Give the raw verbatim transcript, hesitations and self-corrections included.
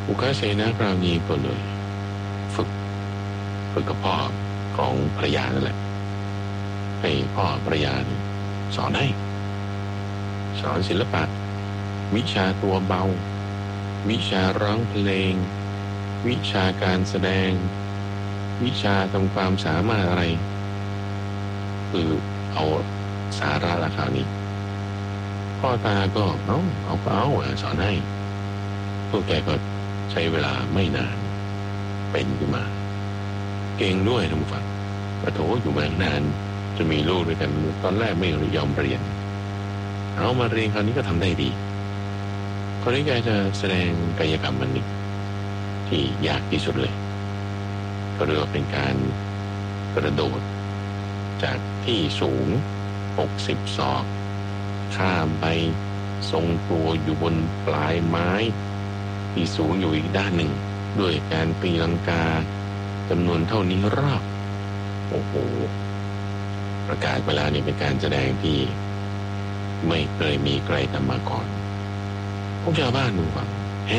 อุคเสนาคราวนี้ก็เลยฝึกฝึกกับพ่อของภรรยานั่นแหละให้พ่อภรรยาสอนให้สอนศิลปะวิชาตัวเบาวิชาร้องเพลงวิชาการแสดงวิชาทำความสามารถอะไรคือเอาสาระราคานี้พ่อตาก็เอาเอาก็เอาสอนให้พวกแกก็ใช้เวลาไม่นานเป็นขึ้นมาเก่งด้วยทั้งฝั่งกระโถอยู่มานานจะมีลูกด้วยกันตอนแรกไม่ยอมเรียนเอามาเรียนคราวนี้ก็ทำได้ดีคราวนี้แกจะแสดงกายกรรมมันนี่ที่ยากที่สุดเลยก็เรียกว่าเป็นการกระโดดจากที่สูงหกสิบศอกข้ามไปทรงตัวอยู่บนปลายไม้ที่สูงอยู่อีกด้านหนึ่งด้วยการตีลังกาจำนวนเท่านี้รอบโอ้โหประกาศเวลานี้เป็นการแสดงที่ไม่เคยมีใครทำมาก่อนพวกชาวบ้านดูฟัง